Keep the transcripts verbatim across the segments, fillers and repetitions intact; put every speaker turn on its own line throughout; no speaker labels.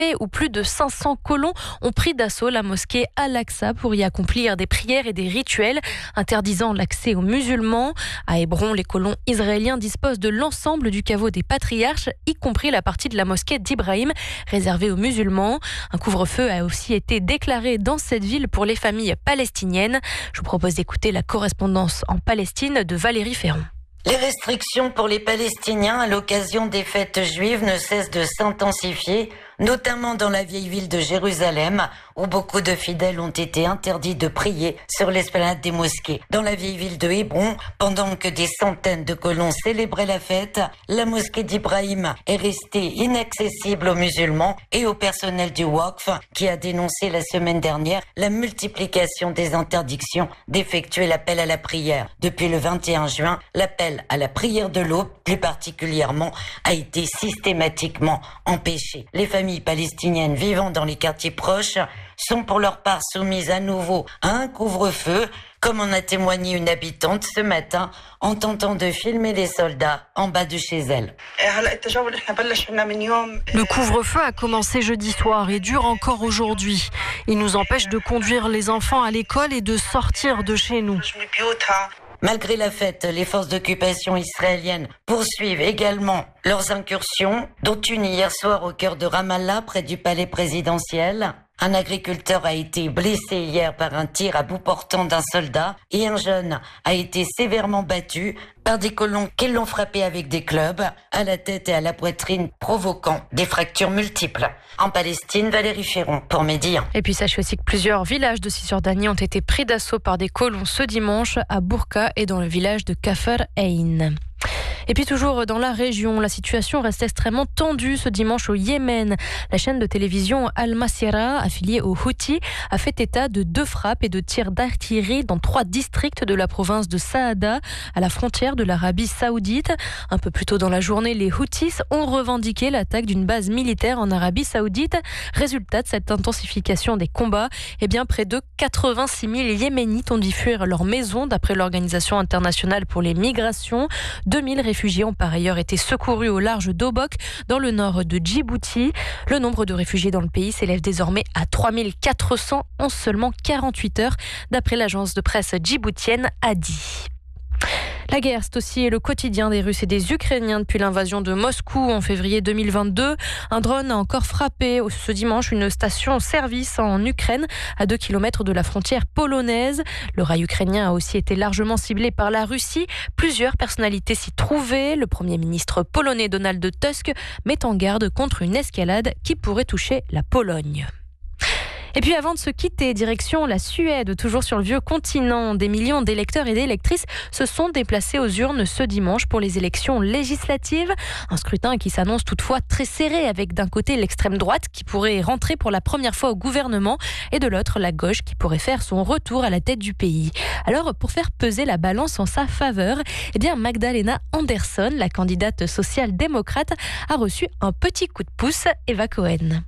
où plus de cinq cents colons ont pris d'assaut la mosquée Al-Aqsa pour y accomplir des prières et des rituels, interdisant l'accès aux musulmans. À Hébron, les colons israéliens disposent de l'ensemble du caveau des patriarches, y compris la partie de la mosquée d'Ibrahim réservée aux musulmans. Un couvre-feu a aussi été déclaré dans cette ville pour les familles palestiniennes. Je vous propose d'écouter la correspondance en Palestine de Valérie Ferron.
Les restrictions pour les Palestiniens à l'occasion des fêtes juives ne cessent de s'intensifier, notamment dans la vieille ville de Jérusalem, où beaucoup de fidèles ont été interdits de prier sur l'esplanade des mosquées. Dans la vieille ville de Hébron, pendant que des centaines de colons célébraient la fête, la mosquée d'Ibrahim est restée inaccessible aux musulmans et au personnel du Waqf, qui a dénoncé la semaine dernière la multiplication des interdictions d'effectuer l'appel à la prière. Depuis le vingt et un juin, l'appel à la prière de l'aube, plus particulièrement, a été systématiquement empêché. Les familles palestiniennes vivant dans les quartiers proches sont pour leur part soumises à nouveau à un couvre-feu, comme en a témoigné une habitante ce matin en tentant de filmer les soldats en bas de chez elle.
Le couvre-feu a commencé jeudi soir et dure encore aujourd'hui. Il nous empêche de conduire les enfants à l'école et de sortir de chez nous.
Malgré la fête, les forces d'occupation israéliennes poursuivent également leurs incursions, dont une hier soir au cœur de Ramallah, près du palais présidentiel. Un agriculteur a été blessé hier par un tir à bout portant d'un soldat et un jeune a été sévèrement battu par des colons qui l'ont frappé avec des clubs à la tête et à la poitrine, provoquant des fractures multiples. En Palestine, Valérie Ferron pour Midi un.
Et puis sachez aussi que plusieurs villages de Cisjordanie ont été pris d'assaut par des colons ce dimanche à Bourka et dans le village de Kafr Ain. Et puis toujours dans la région, la situation reste extrêmement tendue ce dimanche au Yémen. La chaîne de télévision Al-Masirah, affiliée aux Houthis, a fait état de deux frappes et de tirs d'artillerie dans trois districts de la province de Saada, à la frontière de l'Arabie Saoudite. Un peu plus tôt dans la journée, les Houthis ont revendiqué l'attaque d'une base militaire en Arabie Saoudite. Résultat de cette intensification des combats, eh bien près de quatre-vingt-six mille Yéménites ont dû fuir leur maison d'après l'Organisation internationale pour les migrations. deux mille réfugiés ont par ailleurs été secourus au large d'Obok, dans le nord de Djibouti. Le nombre de réfugiés dans le pays s'élève désormais à trois mille quatre cents en seulement quarante-huit heures, d'après l'agence de presse djiboutienne Hadi. La guerre, c'est aussi le quotidien des Russes et des Ukrainiens depuis l'invasion de Moscou en février deux mille vingt-deux. Un drone a encore frappé ce dimanche une station-service en Ukraine, à deux kilomètres de la frontière polonaise. Le rail ukrainien a aussi été largement ciblé par la Russie. Plusieurs personnalités s'y trouvaient. Le Premier ministre polonais Donald Tusk met en garde contre une escalade qui pourrait toucher la Pologne. Et puis avant de se quitter, direction la Suède, toujours sur le vieux continent, des millions d'électeurs et d'électrices se sont déplacés aux urnes ce dimanche pour les élections législatives. Un scrutin qui s'annonce toutefois très serré, avec d'un côté l'extrême droite qui pourrait rentrer pour la première fois au gouvernement et de l'autre la gauche qui pourrait faire son retour à la tête du pays. Alors pour faire peser la balance en sa faveur, eh bien Magdalena Andersson, la candidate social-démocrate, a reçu un petit coup de pouce. Eva Cohen.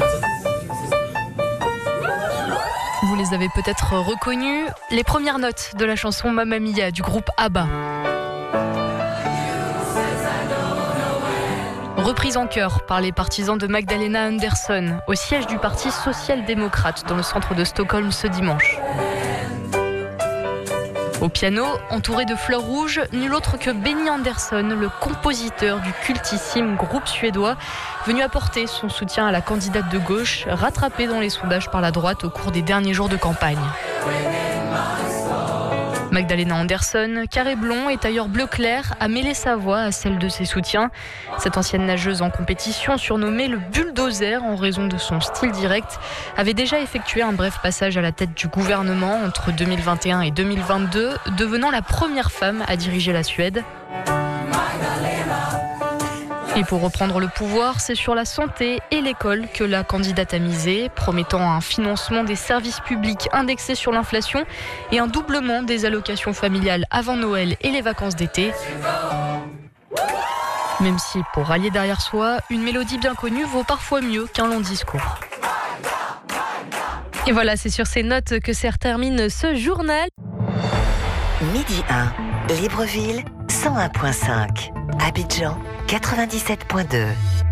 Vous les avez peut-être reconnus, les premières notes de la chanson Mamma Mia du groupe ABBA. Reprise en chœur par les partisans de Magdalena Andersson au siège du Parti social-démocrate dans le centre de Stockholm ce dimanche. Au piano, entouré de fleurs rouges, nul autre que Benny Andersson, le compositeur du cultissime groupe suédois, venu apporter son soutien à la candidate de gauche, rattrapée dans les sondages par la droite au cours des derniers jours de campagne. Magdalena Andersson, carré blond et tailleur bleu clair, a mêlé sa voix à celle de ses soutiens. Cette ancienne nageuse en compétition, surnommée le bulldozer en raison de son style direct, avait déjà effectué un bref passage à la tête du gouvernement entre deux mille vingt et un et deux mille vingt-deux, devenant la première femme à diriger la Suède. Et pour reprendre le pouvoir, c'est sur la santé et l'école que la candidate a misé, promettant un financement des services publics indexé sur l'inflation et un doublement des allocations familiales avant Noël et les vacances d'été. Même si, pour rallier derrière soi, une mélodie bien connue vaut parfois mieux qu'un long discours. Et voilà, c'est sur ces notes que se termine ce journal.
Midi un, Libreville, cent un virgule cinq. Abidjan, quatre-vingt-dix-sept virgule deux.